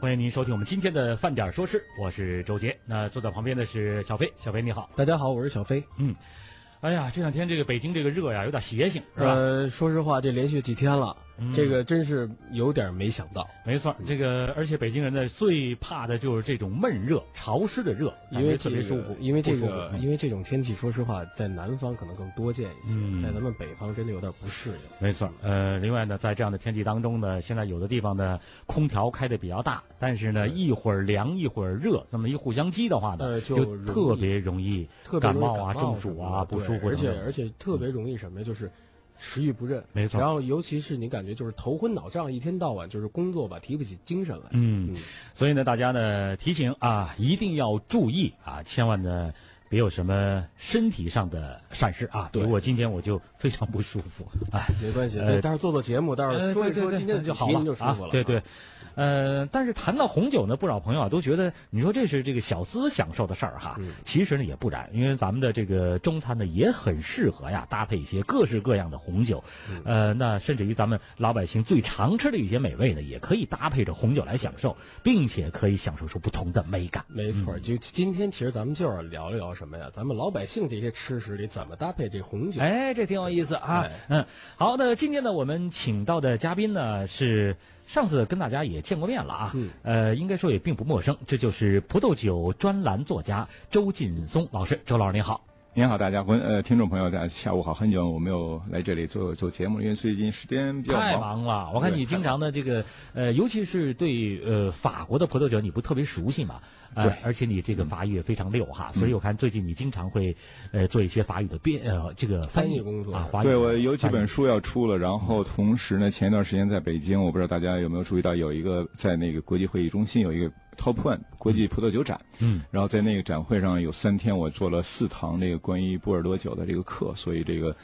欢迎您收听我们今天的饭点说事，我是周杰。那坐在旁边的是小飞，小飞你好。 大家好，我是小飞。 哎呀，这两天这个北京这个热呀，有点邪性，是吧？ 说实话，这连续几天了，这个真是有点没想到。 没错，这个而且北京人呢最怕的就是这种闷热、潮湿的热， 因为特别舒服。 因为这种天气，说实话，在南方可能更多见一些，在咱们北方真的有点不适应。 没错，另外呢，在这样的天气当中呢，现在有的地方呢空调开的比较大，但是呢一会儿凉一会儿热，这么一互相激的话呢，就特别容易感冒啊、中暑啊、不舒服。 而且特别容易什么呀？就是食欲不振， 没错。 然后尤其是你感觉就是头昏脑胀，一天到晚就是工作吧，提不起精神来。 所以呢，大家呢提醒啊，一定要注意啊，千万呢别有什么身体上的闪失啊。比如我今天我就非常不舒服， 没关系，待会儿做节目，待会儿说一说今天的就好了， 就舒服了。 对。但是谈到红酒呢，不少朋友啊都觉得，你说这是这个小资享受的事儿哈。其实呢也不然，因为咱们的这个中餐呢也很适合呀，搭配一些各式各样的红酒。那甚至于咱们老百姓最常吃的一些美味呢，也可以搭配着红酒来享受，并且可以享受出不同的美感。 没错，就今天其实咱们就是聊一聊什么呀？咱们老百姓这些吃食里怎么搭配这红酒？ 这挺有意思啊。好，那今天呢，我们请到的嘉宾呢是上次跟大家也见过面了啊。应该说也并不陌生，这就是葡萄酒专栏作家周劲松老师。周老师您好。 您好，大家听众朋友，大家下午好。很久我没有来这里做节目，因为最近时间比较太忙了。我看你经常的这个尤其是对法国的葡萄酒你不特别熟悉嘛？ 对， 而且你这个法语也非常溜哈，所以我看最近你经常会做一些法语的这个翻译工作啊。 对，我有几本书要出了，然后同时呢，前一段时间在北京，我不知道大家有没有注意到，有一个在那个国际会议中心有一个Top One 国际葡萄酒展，然后在那个展会上有3天，我做了4堂这个关于波尔多酒的这个课，所以这个